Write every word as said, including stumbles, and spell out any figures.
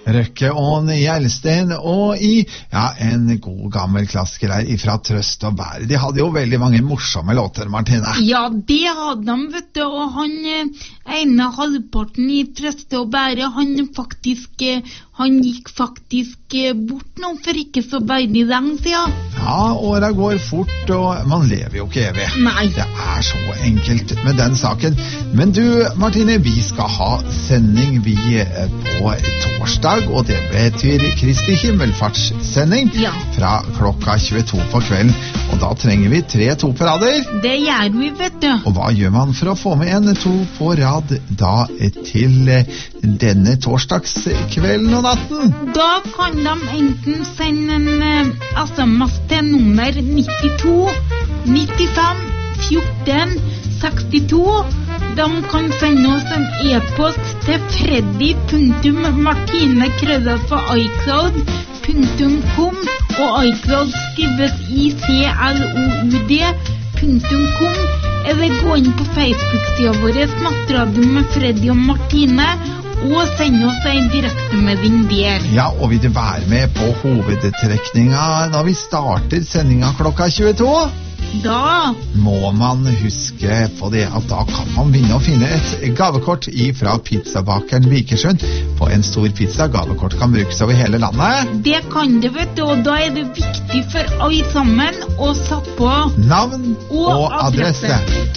Røkke og Gjelsten, og i ja, en god gammel klassiker her fra Trøst og Bære. De hadde jo veldig mange morsomme låter, Martine. Ja, det hadde de, vet du, og han ene halvparten i Trøst og Bære, han faktisk, han gikk faktisk bort nå for ikke så veldig lenge siden. Ja, året går fort, og man lever jo ikke evig. Nei. Det er så enkelt med den saken. Men du, Martine, vi skal ha sending vi på torsdag, og det betyr Kristi himmelfartssending ja. Fra klokka tjueto på kvelden. Og da trenger vi tre to på rader. Det gjør vi, vet du. Og hva gjør man for å få med en to på rad da til denne torsdagskvelden og natten? Da kan de enten sende en S M S til nummer nittito nittifem fjorten sekstito. De kan sende oss en e-post til freddy punktum martine krøllalfa icloud punktum com, og iCloud skrives I C L O U D punktum com, eller gå inn på Facebook-sida vår Natteradio med Freddy og Martine, og send oss en direktemelding der. Ja, og vil du være med på hovedtrekninga når vi starter sendinga klokka tjueto? Da må man huske på det at da kan man vinne å finne et gavekort fra pizzabakeren Vikersund på en stor pizza. Gavekort kan brukes over hele landet. Det kan det, vet du, og da er det viktig for alle sammen å sette på navn og, og adresse. adresse.